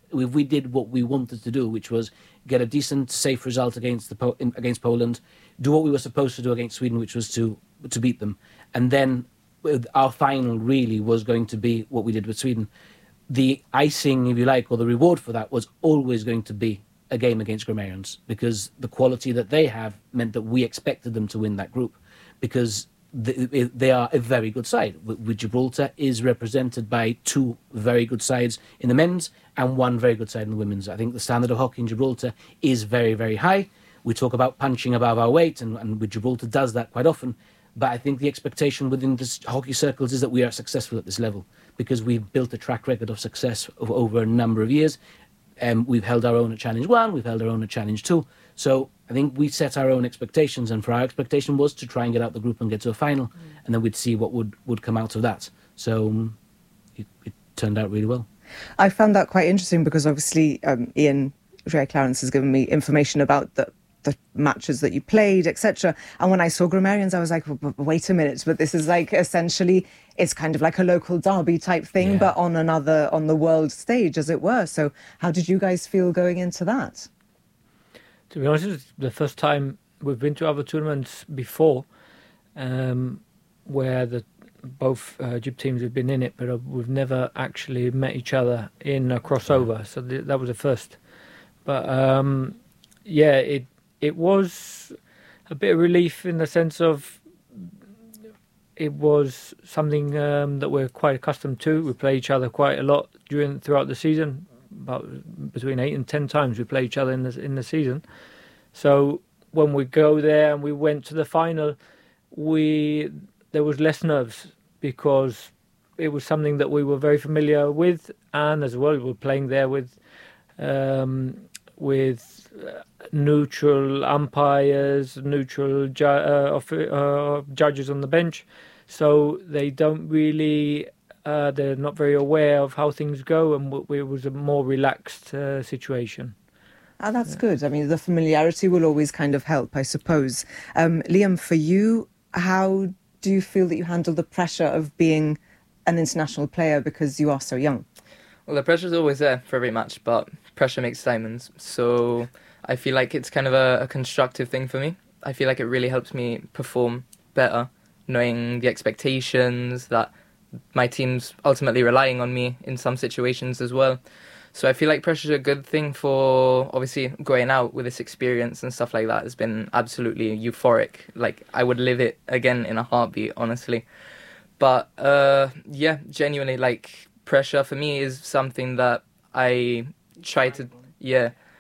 did what we wanted to do, which was get a decent, safe result against Poland, do what we were supposed to do against Sweden, which was to beat them, and then our final really was going to be what we did with Sweden. The icing, if you like, or the reward for that was always going to be a game against Grammarians, because the quality that they have meant that we expected them to win that group, because they are a very good side. With Gibraltar is represented by 2 very good sides in the men's and 1 very good side in the women's. I think the standard of hockey in Gibraltar is very, very high. We talk about punching above our weight, and with Gibraltar does that quite often. But I think the expectation within the hockey circles is that we are successful at this level, because we've built a track record of success over a number of years. We've held our own at Challenge 1, we've held our own at Challenge 2. So I think we set our own expectations, and for our expectation was to try and get out the group and get to a final, and then we'd see what would come out of that. So it turned out really well. I found that quite interesting because obviously Ian Clarence has given me information about the matches that you played, etc. And when I saw Grammarians, I was like, wait a minute, but this is like essentially, it's kind of like a local derby type thing, but on the world stage, as it were. So how did you guys feel going into that? To be honest, it's the first time we've been to other tournaments before, where both Jib teams have been in it, but we've never actually met each other in a crossover. So that was the first. But it was a bit of relief in the sense of it was something that we're quite accustomed to. We play each other quite a lot throughout the season. About between 8 and 10 times we play each other in the season. So when we go there and we went to the final, there was less nerves because it was something that we were very familiar with, and as well we were playing there with neutral umpires, neutral judges on the bench, so they don't really. They're not very aware of how things go, and it was a more relaxed situation. Oh, that's good. I mean, the familiarity will always kind of help, I suppose. Liam, for you, how do you feel that you handle the pressure of being an international player because you are so young? Well, the pressure's always there for every match, but pressure makes diamonds. So I feel like it's kind of a constructive thing for me. I feel like it really helps me perform better, knowing the expectations that my team's ultimately relying on me in some situations as well. So I feel like pressure's a good thing for, obviously, going out with this experience and stuff like that has been absolutely euphoric. Like, I would live it again in a heartbeat, honestly. But, genuinely, like, pressure for me is something that I try to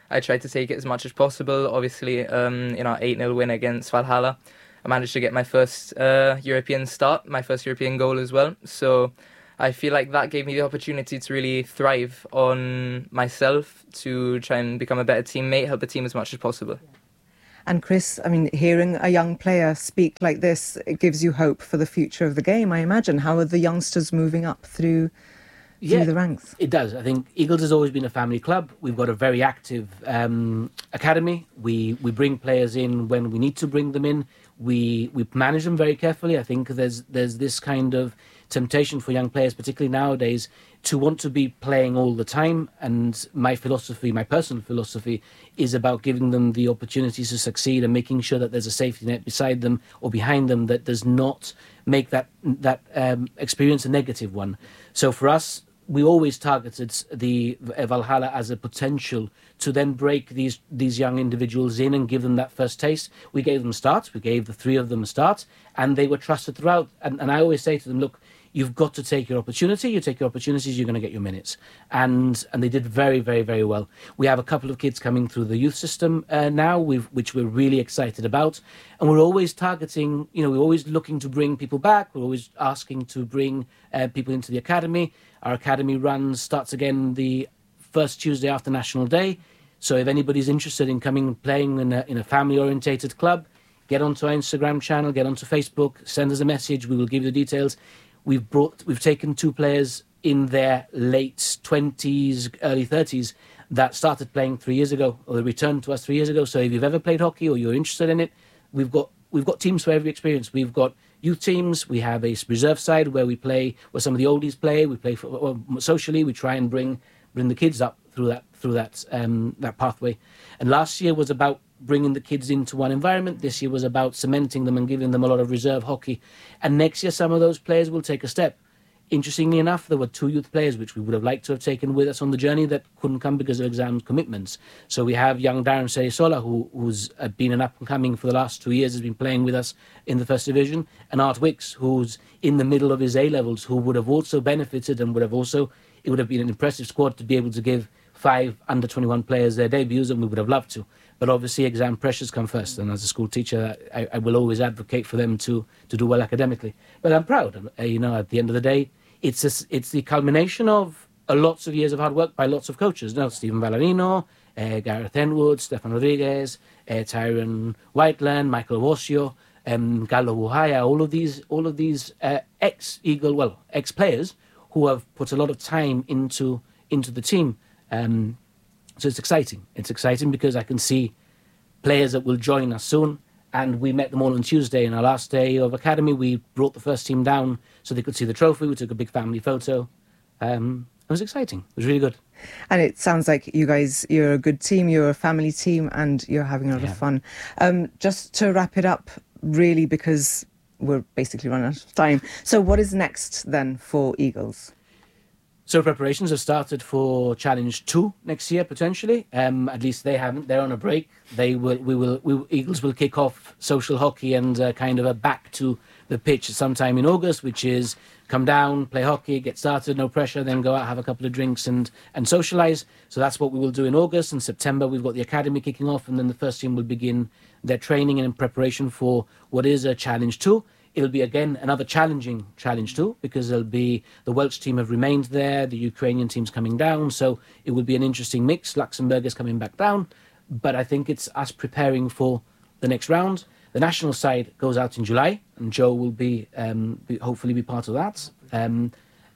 I tried to take it as much as possible. Obviously, in our 8-0 win against Valhalla, I managed to get my first European start, my first European goal as well. So I feel like that gave me the opportunity to really thrive on myself, to try and become a better teammate, help the team as much as possible. And Chris, I mean, hearing a young player speak like this, it gives you hope for the future of the game, I imagine. How are the youngsters moving up through the ranks? It does. I think Eagles has always been a family club. We've got a very active academy. We bring players in when we need to bring them in. We manage them very carefully. I think there's this kind of temptation for young players, particularly nowadays, to want to be playing all the time. And my personal philosophy, is about giving them the opportunities to succeed and making sure that there's a safety net beside them or behind them that does not make that experience a negative one. So for us, we always targeted the Valhalla as a potential to then break these young individuals in and give them that first taste. We gave them starts. We gave the 3 of them a start, and they were trusted throughout. And I always say to them, look, you've got to take your opportunity. You take your opportunities, you're going to get your minutes. And they did very, very, very well. We have a couple of kids coming through the youth system now, which we're really excited about. And we're always targeting, we're always looking to bring people back. We're always asking to bring people into the academy. Our academy starts again the first Tuesday after National Day. So if anybody's interested in coming and playing in a family-orientated club, get onto our Instagram channel, get onto Facebook, send us a message. We will give you the details. We've taken 2 players in their late 20s, early 30s that started playing 3 years ago, or they returned to us 3 years ago. So if you've ever played hockey or you're interested in it, we've got teams for every experience. We've got youth teams. We have a reserve side where where some of the oldies play. We play socially. We try and bring the kids up through that pathway. And last year was about bringing the kids into one environment. This year was about cementing them and giving them a lot of reserve hockey. And next year, some of those players will take a step. Interestingly enough, there were 2 youth players which we would have liked to have taken with us on the journey that couldn't come because of exam commitments. So we have young Darren Serisola, who's been an up-and-coming for the last 2 years, has been playing with us in the First Division, and Art Wicks, who's in the middle of his A-levels, who would have also benefited and it would have been an impressive squad to be able to give 5 under-21 players their debuts, and we would have loved to. But obviously exam pressures come first, and as a school teacher, I will always advocate for them to do well academically. But I'm proud, at the end of the day, it's the culmination of lots of years of hard work by lots of coaches. Stephen Vallarino, Gareth Enwood, Stefan Rodriguez, Tyron Whiteland, Michael Wasio, Gallo Wuhaya, all of these ex-players who have put a lot of time into the team. So it's exciting. It's exciting because I can see players that will join us soon. And we met them all on Tuesday. In our last day of academy, we brought the first team down so they could see the trophy. We took a big family photo. It was exciting. It was really good. And it sounds like you guys, you're a good team, you're a family team, and you're having a lot of fun. Just to wrap it up, really, because we're basically running out of time. So what is next then for Eagles? So preparations have started for Challenge 2 next year, potentially. At least they haven't. They're on a break. Eagles will kick off social hockey and kind of a back to the pitch sometime in August, which is come down, play hockey, get started, no pressure, then go out, have a couple of drinks and socialise. So that's what we will do in August. In September, we've got the academy kicking off, and then the first team will begin their training and in preparation for what is a Challenge 2. It'll be, again, another challenging Challenge 2 because the Welsh team have remained there, the Ukrainian team's coming down, so it will be an interesting mix. Luxembourg is coming back down, but I think it's us preparing for the next round. The national side goes out in July, and Joe will hopefully be part of that. And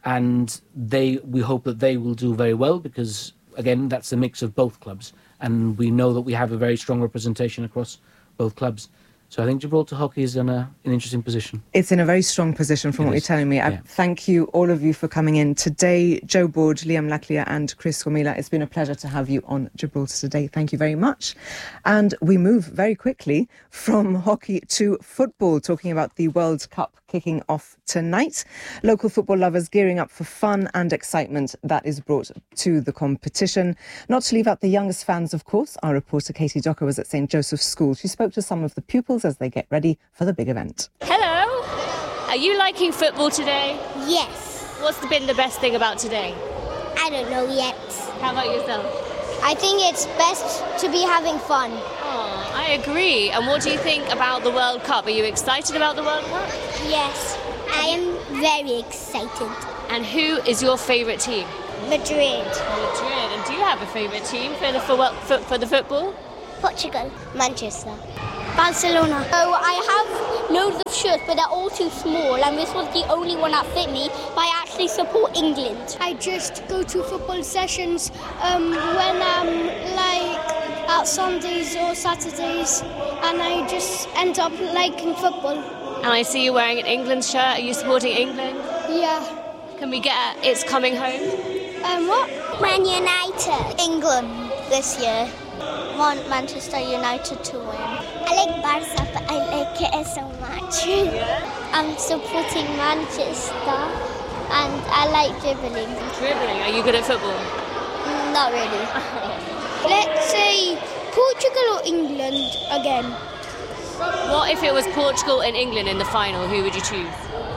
we hope that they will do very well because, again, that's a mix of both clubs, and we know that we have a very strong representation across both clubs. So I think Gibraltar Hockey is in an interesting position. It's in a very strong position from what you're telling me. I thank you, all of you, for coming in today. Joe Board, Liam Laclea and Chris Gomila. It's been a pleasure to have you on Gibraltar today. Thank you very much. And we move very quickly from hockey to football, talking about the World Cup kicking off tonight. Local football lovers gearing up for fun and excitement that is brought to the competition. Not to leave out the youngest fans, of course. Our reporter Katie Docker was at St Joseph's School. She spoke to some of the pupils as they get ready for the big event. Hello! Are you liking football today? Yes. What's been the best thing about today? I don't know yet. How about yourself? I think it's best to be having fun. Oh, I agree. And what do you think about the World Cup? Are you excited about the World Cup? Yes, I am very excited. And who is your favourite team? Madrid. Madrid. And do you have a favourite team for the football? Portugal. Manchester. Barcelona. So I have loads of shirts, but they're all too small, and this was the only one that fit me, but I actually support England. I just go to football sessions when I'm like at Sundays or Saturdays, and I just end up liking football. And I see you wearing an England shirt. Are you supporting England? Yeah. Can we get It's Coming Home? What? Man United. England this year. Want Manchester United to win. I like Barca, but I like it so much. Yeah. I'm supporting Manchester, and I like dribbling. Dribbling? Are you good at football? Not really. Let's say Portugal or England again. What if it was Portugal and England in the final? Who would you choose?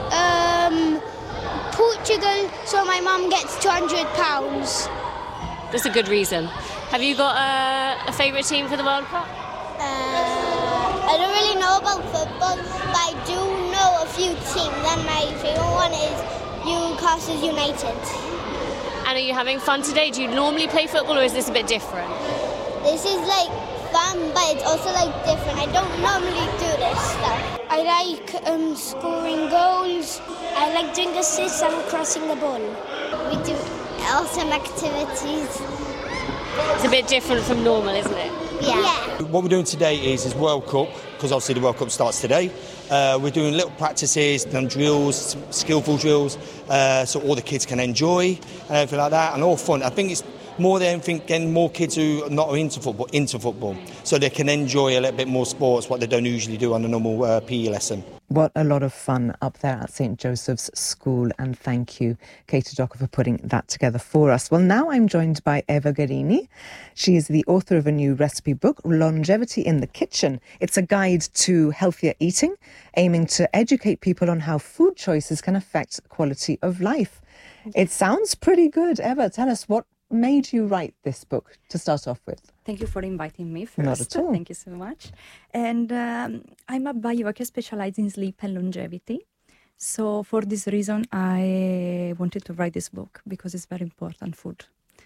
Portugal, so my mum gets £200. That's a good reason. Have you got a favourite team for the World Cup? I don't really know about football, but I do know a few teams, and my favourite one is Newcastle United. And are you having fun today? Do you normally play football, or is this a bit different? This is like fun, but it's also like different. I don't normally do this stuff. I like scoring goals. I like doing assists and crossing the ball. We do awesome activities. It's a bit different from normal, isn't it? Yeah. What we're doing today is World Cup, because obviously the World Cup starts today. We're doing little practices, done drills, skillful drills, so all the kids can enjoy and everything like that, and all fun. I think it's more than anything getting more kids who are not into football, so they can enjoy a little bit more sports, what they don't usually do on a normal PE lesson. What a lot of fun up there at St. Joseph's School, and thank you, Katie Docker, for putting that together for us. Well, now I'm joined by Eva Guerini. She is the author of a new recipe book, Longevity in the Kitchen. It's a guide to healthier eating, aiming to educate people on how food choices can affect quality of life. It sounds pretty good. Eva, tell us, what made you write this book to start off with? Thank you for inviting me first. Not at all. Thank you so much. And I'm a biohacker specialized in sleep and longevity. So for this reason, I wanted to write this book because it's very important food.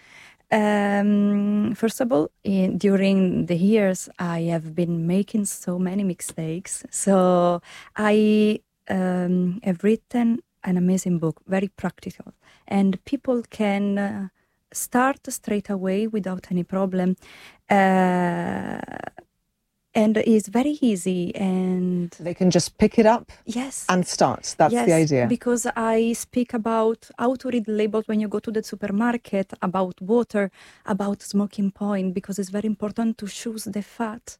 First of all, during the years, I have been making so many mistakes. So I have written an amazing book, very practical. And people can start straight away without any problem, and it's very easy, and they can just pick it up, yes, and start. That's yes, the idea. Because I speak about how to read labels when you go to the supermarket, about water, about smoking point, because it's very important to choose the fat.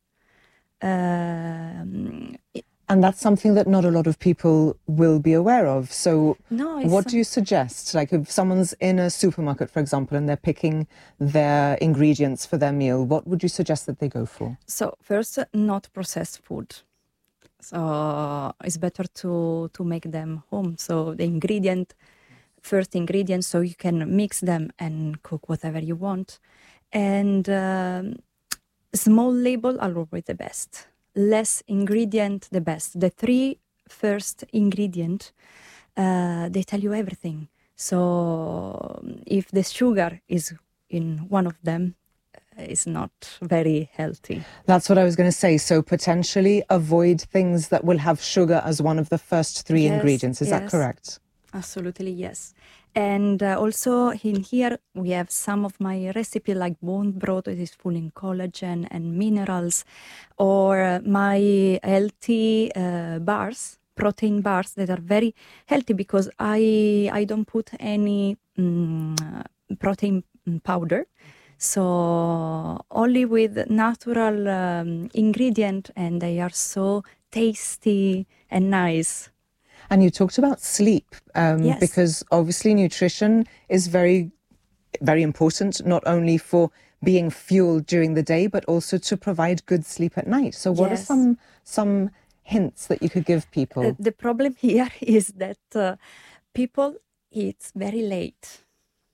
And that's something that not a lot of people will be aware of. So what do you suggest? Like if someone's in a supermarket, for example, and they're picking their ingredients for their meal, what would you suggest that they go for? So first, not processed food. So it's better to make them home. So the first ingredient, so you can mix them and cook whatever you want. And small label are always the best. Less ingredient, the best. The 3 first ingredient, they tell you everything. So if the sugar is in one of them, it's not very healthy. That's what I was going to say. So potentially avoid things that will have sugar as one of the first 3 ingredients. Is that correct? Absolutely, yes. And also in here we have some of my recipe, like bone broth, it is full in collagen and minerals, or my healthy bars, protein bars that are very healthy because I don't put any protein powder. So only with natural ingredient, and they are so tasty and nice. And you talked about sleep, yes. Because obviously nutrition is very, very important, not only for being fueled during the day, but also to provide good sleep at night. So what are some hints that you could give people? The problem here is that people eat very late.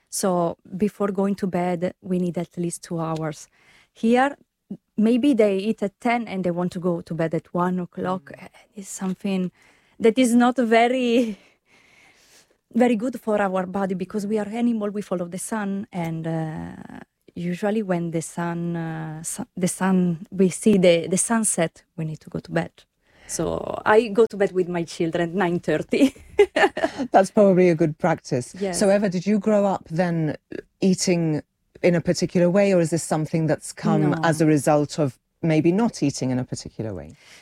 So before going to bed, we need at least 2 hours. Here, maybe they eat at 10 and they want to go to bed at 1 o'clock. It's something that is not very, very good for our body, because we are animal, we follow the sun, and usually when the sun, we see the sunset, we need to go to bed. So I go to bed with my children at 9:30. That's probably a good practice. Yes. So Eva, did you grow up then eating in a particular way, or is this something that's come No. as a result of maybe not eating in a particular way?